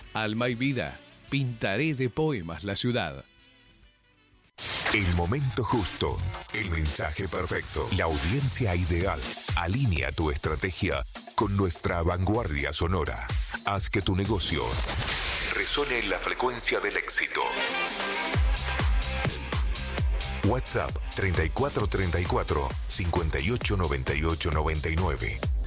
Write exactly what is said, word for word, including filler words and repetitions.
Alma y vida, pintaré de poemas la ciudad. El momento justo, el mensaje perfecto, la audiencia ideal. Alinea tu estrategia con nuestra vanguardia sonora. Haz que tu negocio resone en la frecuencia del éxito. WhatsApp treinta y cuatro treinta y cuatro, cincuenta y ocho noventa y ocho noventa y nueve.